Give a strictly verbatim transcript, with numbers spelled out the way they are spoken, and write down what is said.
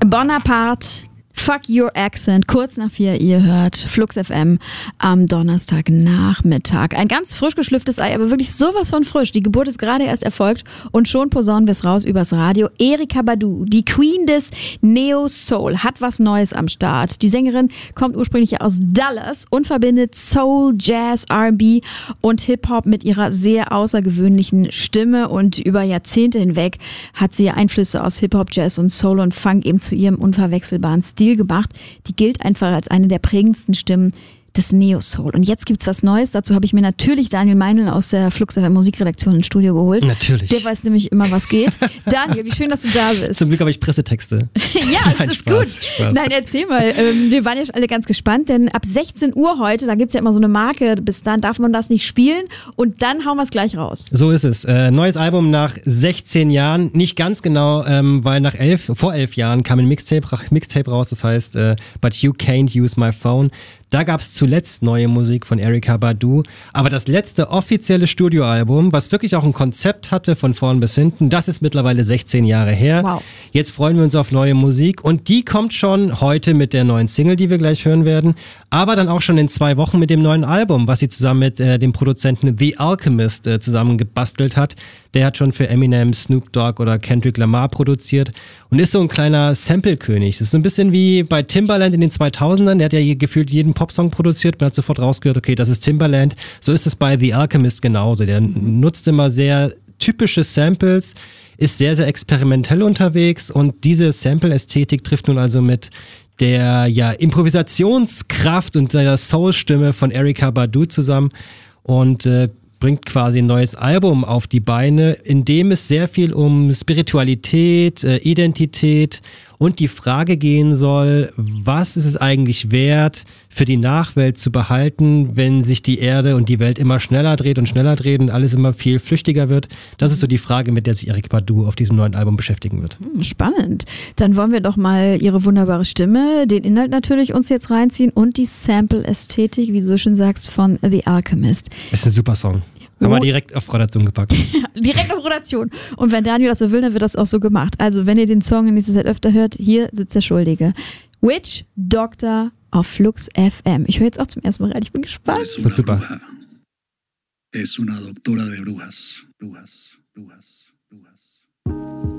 Bonaparte, Fuck Your Accent, kurz nach vier, ihr hört Flux F M am Donnerstagnachmittag. Ein ganz frisch geschlüpftes Ei, aber wirklich sowas von frisch. Die Geburt ist gerade erst erfolgt und schon posaunen wir es raus übers Radio. Erykah Badu, die Queen des Neo-Soul, hat was Neues am Start. Die Sängerin kommt ursprünglich aus Dallas und verbindet Soul, Jazz, R and B und Hip-Hop mit ihrer sehr außergewöhnlichen Stimme. Und über Jahrzehnte hinweg hat sie Einflüsse aus Hip-Hop, Jazz und Soul und Funk eben zu ihrem unverwechselbaren Stil gemacht. Die gilt einfach als eine der prägendsten Stimmen des Neo-Soul. Und jetzt gibt's was Neues. Dazu habe ich mir natürlich Daniel Meinl aus der Flux F M Musikredaktion ins Studio geholt. Natürlich. Der weiß nämlich immer, was geht. Daniel, wie schön, dass du da bist. Zum Glück habe ich Pressetexte. Ja, das Nein, ist Spaß, gut. Spaß. Nein, erzähl mal. Ähm, wir waren ja schon alle ganz gespannt, denn ab sechzehn Uhr heute, da gibt's ja immer so eine Marke, bis dann darf man das nicht spielen und dann hauen wir es gleich raus. So ist es. Äh, neues Album nach sechzehn Jahren. Nicht ganz genau, ähm, weil nach elf, vor elf Jahren kam ein Mixtape, Mixtape raus, das heißt äh, But You Can't Use My Phone. Da gab es zuletzt neue Musik von Erykah Badu, aber das letzte offizielle Studioalbum, was wirklich auch ein Konzept hatte von vorn bis hinten, das ist mittlerweile sechzehn Jahre her. Wow. Jetzt freuen wir uns auf neue Musik und die kommt schon heute mit der neuen Single, die wir gleich hören werden, aber dann auch schon in zwei Wochen mit dem neuen Album, was sie zusammen mit äh, dem Produzenten The Alchemist äh, zusammen gebastelt hat. Der hat schon für Eminem, Snoop Dogg oder Kendrick Lamar produziert und ist so ein kleiner Sample-König. Das ist ein bisschen wie bei Timbaland in den zweitausendern, der hat ja je, gefühlt jeden Popsong produziert, man hat sofort rausgehört, okay, das ist Timbaland. So ist es bei The Alchemist genauso. Der nutzt immer sehr typische Samples, ist sehr, sehr experimentell unterwegs und diese Sample-Ästhetik trifft nun also mit der ja, Improvisationskraft und seiner Soul-Stimme von Erykah Badu zusammen und äh, bringt quasi ein neues Album auf die Beine, in dem es sehr viel um Spiritualität, äh, Identität und die Frage gehen soll, was ist es eigentlich wert, für die Nachwelt zu behalten, wenn sich die Erde und die Welt immer schneller dreht und schneller dreht und alles immer viel flüchtiger wird. Das ist so die Frage, mit der sich Erykah Badu auf diesem neuen Album beschäftigen wird. Spannend. Dann wollen wir doch mal ihre wunderbare Stimme, den Inhalt natürlich uns jetzt reinziehen und die Sample-Ästhetik, wie du so schön sagst, von The Alchemist. Das ist ein super Song. Haben wir direkt auf Rotation gepackt. Direkt auf Rotation. Und wenn Daniel das so will, dann wird das auch so gemacht. Also, wenn ihr den Song in nächster Zeit öfter hört, hier sitzt der Schuldige. Witch Doctor auf Flux F M. Ich höre jetzt auch zum ersten Mal rein. Ich bin gespannt. Das wird super. Es una doctora de brujas. Brujas, brujas, brujas.